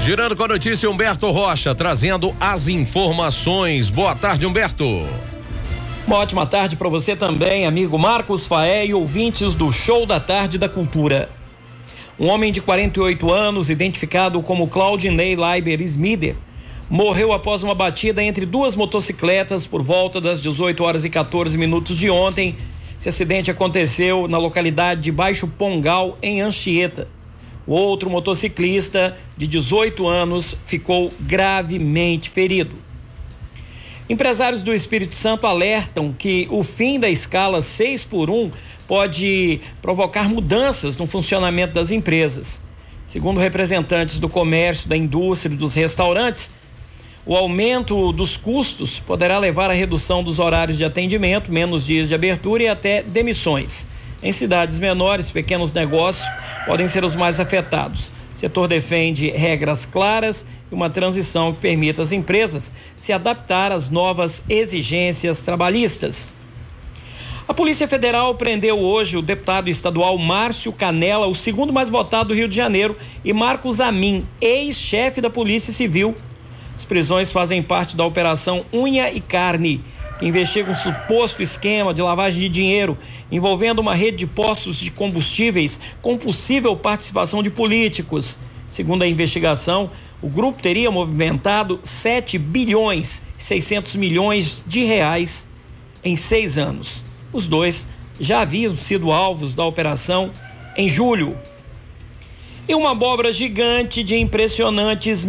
Girando com a notícia, Humberto Rocha, trazendo as informações. Boa tarde, Humberto. Uma ótima tarde para você também, amigo Marcos Faé e ouvintes do Show da Tarde da Cultura. Um homem de 48 anos, identificado como Claudinei Leiber Smider, morreu após uma batida entre duas motocicletas por volta das 18h14 de ontem. Esse acidente aconteceu na localidade de Baixo Pongal, em Anchieta. O outro motociclista, de 18 anos, ficou gravemente ferido. Empresários do Espírito Santo alertam que o fim da escala 6x1 pode provocar mudanças no funcionamento das empresas. Segundo representantes do comércio, da indústria e dos restaurantes, o aumento dos custos poderá levar à redução dos horários de atendimento, menos dias de abertura e até demissões. Em cidades menores, pequenos negócios podem ser os mais afetados. O setor defende regras claras e uma transição que permita às empresas se adaptar às novas exigências trabalhistas. A Polícia Federal prendeu hoje o deputado estadual Márcio Canela, o segundo mais votado do Rio de Janeiro, e Marcos Amin, ex-chefe da Polícia Civil. As prisões fazem parte da Operação Unha e Carne, que investiga um suposto esquema de lavagem de dinheiro envolvendo uma rede de postos de combustíveis com possível participação de políticos. Segundo a investigação, o grupo teria movimentado 7 bilhões e 600 milhões de reais em 6 anos. Os dois já haviam sido alvos da operação em julho. E uma abóbora gigante de impressionantes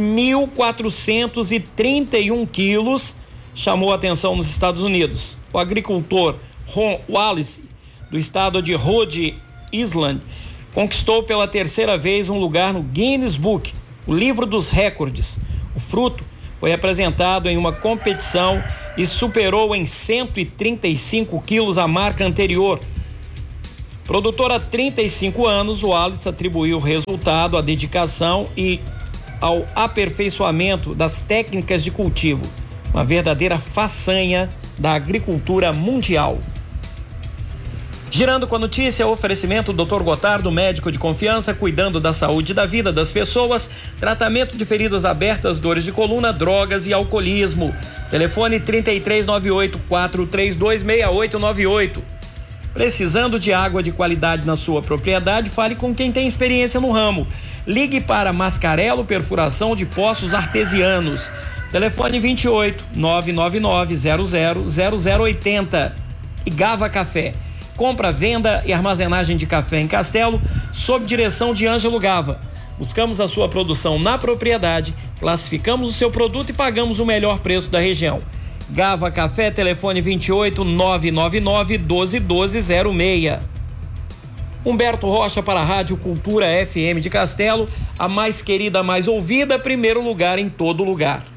1.431 quilos chamou a atenção nos Estados Unidos. O agricultor Ron Wallace, do estado de Rhode Island, conquistou pela terceira vez um lugar no Guinness Book, o livro dos recordes. O fruto foi apresentado em uma competição e superou em 135 quilos a marca anterior. Produtor há 35 anos, o Wallace atribuiu o resultado à dedicação e ao aperfeiçoamento das técnicas de cultivo. Uma verdadeira façanha da agricultura mundial. Girando com a notícia, oferecimento Dr. Gotardo, médico de confiança, cuidando da saúde e da vida das pessoas, tratamento de feridas abertas, dores de coluna, drogas e alcoolismo. Telefone 3398-432-6898. Precisando de água de qualidade na sua propriedade, fale com quem tem experiência no ramo. Ligue para Mascarello Perfuração de Poços Artesianos. Telefone 28 999 000080. E Gava Café. Compra, venda e armazenagem de café em Castelo, sob direção de Ângelo Gava. Buscamos a sua produção na propriedade, classificamos o seu produto e pagamos o melhor preço da região. Gava Café, telefone 28 999 121206. Humberto Rocha para a Rádio Cultura FM de Castelo, a mais querida, a mais ouvida, primeiro lugar em todo lugar.